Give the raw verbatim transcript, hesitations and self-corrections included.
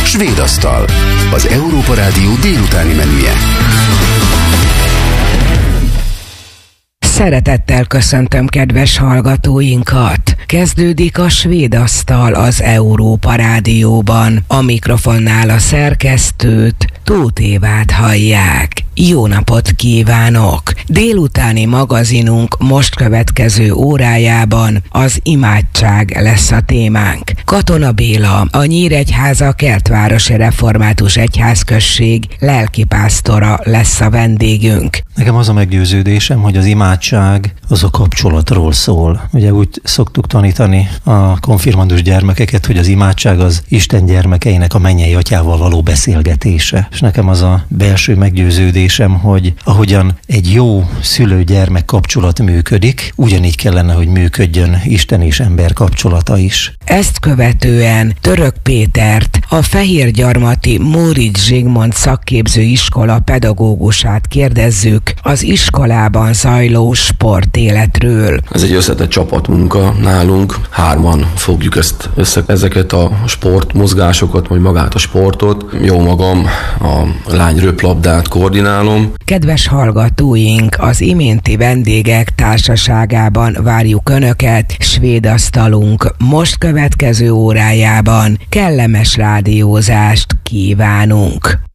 Svéd asztal, az Európa Rádió délutáni menüje. Szeretettel köszöntöm kedves hallgatóinkat! Kezdődik a Svéd asztal az Európa Rádióban. A mikrofonnál a szerkesztőt, Tóth Évát hallják. Jó napot kívánok! Délutáni magazinunk most következő órájában az imádság lesz a témánk. Katona Béla, a Nyíregyháza Kertvárosi Református Egyházközség lelkipásztora lesz a vendégünk. Nekem az a meggyőződésem, hogy az imádság az a kapcsolatról szól. Ugye úgy szoktuk tanítani a konfirmandus gyermekeket, hogy az imádság az Isten gyermekeinek a mennyei atyával való beszélgetése. És nekem az a belső meggyőződésem, hogy ahogyan egy jó szülő-gyermek kapcsolat működik, ugyanígy kellene, hogy működjön Isten és ember kapcsolata is. Ezt követően Török Pétert, a Fehérgyarmati Móricz Zsigmond szakképző iskola pedagógusát kérdezzük az iskolában zajló sportéletről. Ez egy összetett csapatmunka nálunk, hárman fogjuk ezt össze, ezeket a sportmozgásokat, vagy magát a sportot. Jó magam a lány röplabdát koordinálom. Kedves hallgatóink, az iménti vendégek társaságában várjuk Önöket, Svéd asztalunk most következő órájában. Kellemes rádiózást kívánunk!